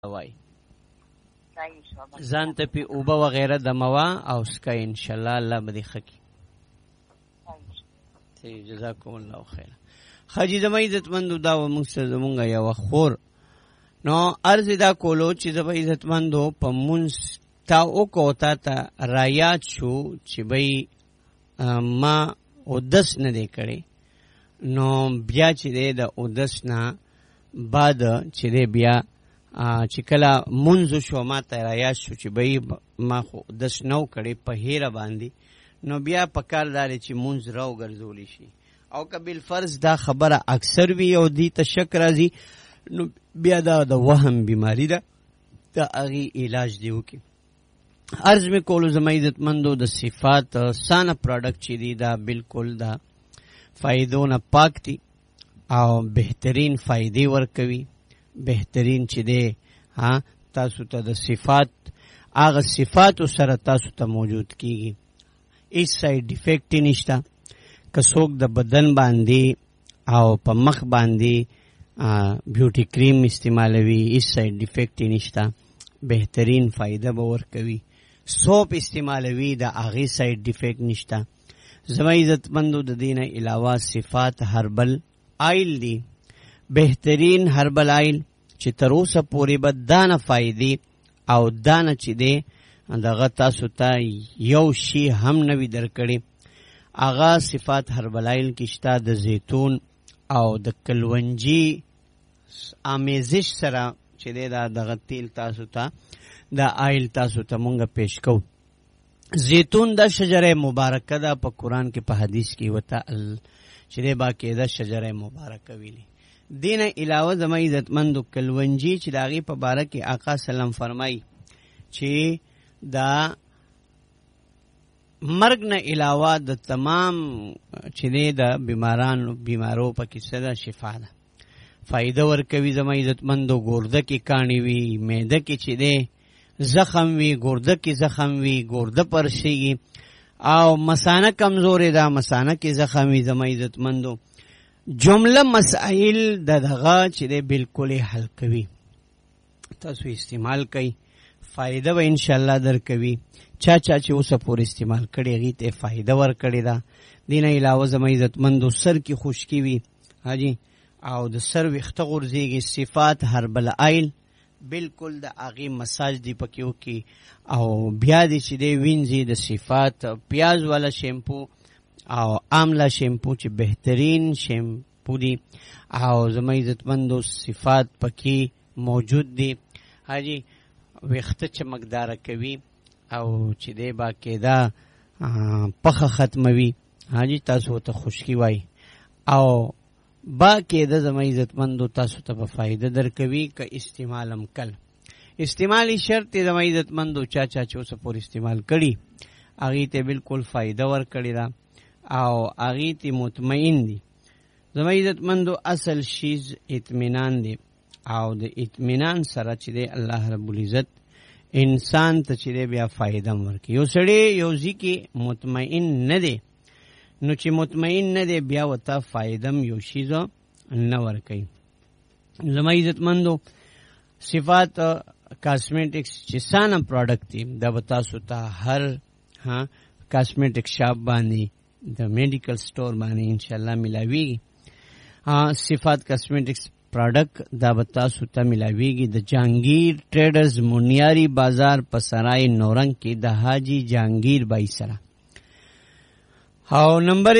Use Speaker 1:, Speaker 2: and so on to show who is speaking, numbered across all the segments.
Speaker 1: وای ځان ته پی اوبه وغیره دموا او سکه ان شاء الله الله به دې خکی. جزاکم الله خیر. خاجی زما عزتمندو دا و موږ سره زمونږ یو خور نو عرض دا کولو چې زما عزتمندو په مونږ تا او کوتا ته رایات شو چې بای ما اودس نه دی کړی نو بیا چې دی د اودس نه بعد چې دی بیا چې کله منځ شو ما ته رایات شو چې بای ما خو اودس نو کړی په هیره باندې نو بیا په کار داري چې منځ راو ګرځولی شي او که بالفرض دا خبره اکثر وي او دی ته شک راځي نو بیا دا د وهم بیماری ده دا هغې علاج دی وکړي. عرض می کولو زما عزتمندو د صفات سانه پروډکټ چې دی دا بالکل دا فائدو نه پاک دی او بهترین فائدې ورکوي. بهترین چې دی تاسو ته د صفات هغه صفاتو سره تاسو ته موجود کیږي. هیڅ سایډ افیکټ نشته که څوک د بدن باندې او په مخ باندې بیوټي کریم استعمالوي هیڅ سایډ افیکټ نشته بهترین فائدہ به ورکوي. سوپ استعمالوي د هغې سایډ افیکټ نشته. زما عزتمندو د دې نه علاوه صفات هربل آئل دی بهترین هربل آئل چې تر اوسه پورې به دانه فائدې او دانه چې دی دغه تاسو ته یو شی هم نه وي درکړی. هغه صفات هربل آئل کې شته د زیتون او د کلونجي آمیزش سره چې دی دا دغه تیل تاسو ته دا آئل تاسو ته مونږ پیش کوو. زیتون دا شجره مبارکه ده په قرآن کې په حدیث کې وته چې دی باقاعده شجره مبارکه ویلي. دین علاوه زما عزتمندو کلونجي چې د هغې په باره کې آقا سلم فرمایي چې دا مرګ نه علاوه د تمام چې دی د بیمارو په کې څه ده شفا ده فائدہ ورکوي. زما عزتمندو ګورده کې کاڼي وي معده کې چې دی زخم وي ګورده کې زخم وي ګورده پرشيږي او مثانه کمزورې ده مثانه کې زخم وي. زما عزتمندو جمله مسائل دغه چې دی بالکل حل کوي. تاسو استعمال کوي فائدہ به ان شاء الله درکوي. چا چې اوسه پورې استعمال کړي هغې ته فائدہ ورکړې ده. دې نه علاوه زما عزتمندو سر کې خشکي وي حاجي او د سر ویښته غورځېږي صفات هربل آئل بالکل د هغې مساج دی پکې وکړي او بیا دې چې دی وینځي د صفات پیاز والا شیمپو او آملا شیمپو چې بهترین شیمپو دی او زما عزتمندو صفات پکې موجود دی حاجي ویښته چمکداره کوي او چې دی باقاعده پخه ختموي حاجي تاسو ته خشکي وای او باقاعده زما عزتمندو تاسو ته په فائدہ درکوي که استعمالم کل استعمالی شرط زما عزتمندو چا چې اوسه پورې استعمال کړي هغې ته بالکل فائدہ ورکړې ده او هغې ته مطمئن دي. زما عزتمندو اصل شیز اطمینان دی او د اطمینان سره چې دی الله رب العزت انسان ته چې دی بیا فائدہ ورکوي. یو سړی یو ځای کې مطمئن نه دی نو چې مطمئن نه دی بیا ورته فائدم یو شیز نه ورکوي. زما عزتمندو صفات کاسمیټکس چې سانه پروډکټ دی دا به تاسو ته هر کاسمیټک شاپ باندې د میډیکل سٹور باندې انشاءالله ملاویږي. صفات کاسمیټکس پروډکټ دا به تاسو ته ملاویږي د جهانگیر ټریډرز مونیاری بازار په سرای نورنګ کې د حاجی جهانگیر بھائی سره او نمبر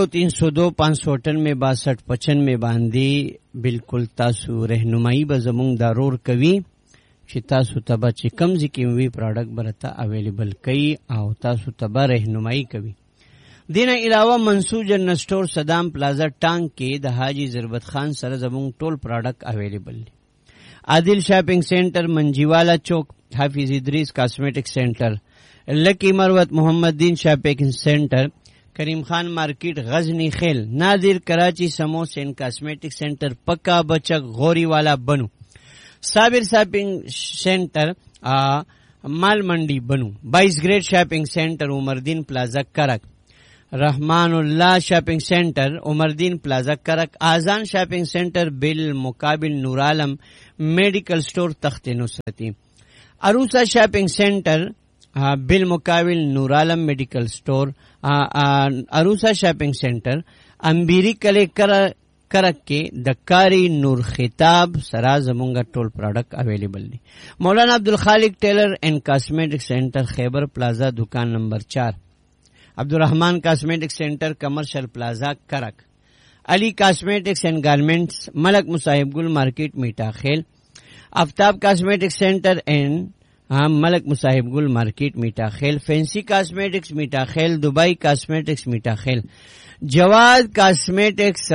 Speaker 1: 0302-598-6295 باندې بالکل تاسو رهنمایي به زمونږ دارور کوي چې تاسو ته به چې کم ځای کې وي پروډکټ برته اویلیبل کوي او تاسو ته به رهنمایي کوي. دینه علاوه منصور جنرل سٹور صدام پلازا ټانک کې د حاجی ضربت خان سره زمونږ ټول پروډکټ اویلیبل دي. عادل شاپینګ سینټر منجیوالا چوک حافظ ادریس کاسمیټک سینټر لکی مروت محمد دین شاپینګ سینټر کریم خان مارکیٹ غزنی خیل نادر کراچی سموس اینڈ کاسمیٹک سینٹر پکا بچک غوری والا بنو صابر شاپنگ سینٹر مال منڈی بنو 22 گریڈ شاپنگ سینٹر عمردین پلازا کرک رحمان الله شاپنگ سینٹر عمردین پلازا کرک آزان شاپنگ سینٹر بالمقابل نور عالم میڈیکل سٹور تخت نصرتی عروسہ شاپنگ سینٹر بالمقابل نور عالم میڈیکل سٹور عروسہ شاپنگ سینٹر امبیری کلے کرک کے دکاری نور خطاب سرا زمونگا ټول پروڈکٹ اویلیبل دی مولانا عبدالخالق ٹیلر اینڈ کاسمیٹک سینٹر خیبر پلازا دکان نمبر 4 عبدالرحمان کاسمیٹک سینٹر کمرشل پلازا کرک علی کاسمیٹکس اینڈ گارمنٹس ملک مصاحب گل مارکیٹ میٹا خیل آفتاب کاسمیٹک سینٹر اینڈ ملک مصاحب گل مارکیٹ میٹا خیل فینسی کاسمیٹکس میٹا خیل دبئی کاسمیٹکس میٹا خیل جواد کاسمیٹکس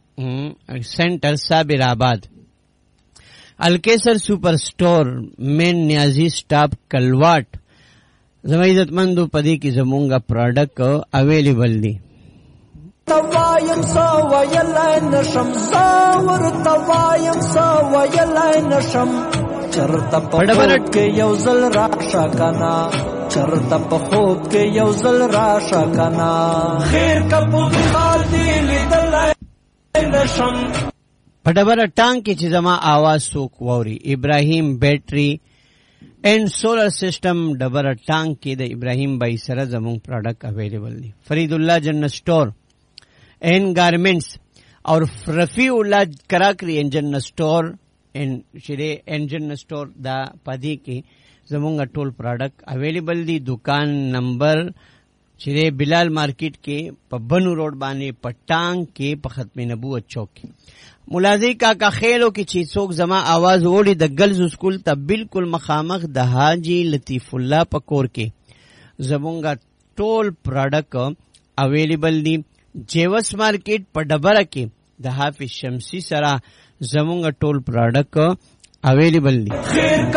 Speaker 1: سینٹر صابر آباد الکیسر سپر سٹور مین نیازی سٹاپ کلواٹ زما عزت مندو پدی کی زمونگا پروڈکٹ اویلیبل دی
Speaker 2: توایم سا ویلای نشم زاور توایم سا ویلای نشم چرتا پخوب کے یوزل راشا کنا چرتا پخوب کے یوزل راشا کنا خیر کپو خاتی لیدلائی نشم
Speaker 1: پډبره ټانک کې چې زما आवाज سوک ووري ابراهیم بیټری اینڈ سولر سسٹم ډبره ټانک کې د ابراهیم بای سره زمون پروډکټ اویلیبل دي فرید الله جنت سٹور اینڈ گارمنٹس اور رفیع الله کراکری اینڈ جنت سٹور اینڈ شری اینڈ جنت سٹور دا پدی کې زمونږ ټول پروډکټ اویلیبل دي دکان نمبر چیرې بلال مارکیٹ کې په بنو روډ باندې پټانګ کې په ختم نبوت چوک کې ملازی کاکا خیلو کې چې څوک زما आवाज وړي د گرلز سکول ته بالکل مخامخ د حاجی لطیف الله پکور کې زمونږ ټول پروډکټ اویلیبل دي جیوس مارکیٹ په ډبره کې د حافظ شمسی سره زمونږ ټول پروډکټ اویلیبل دي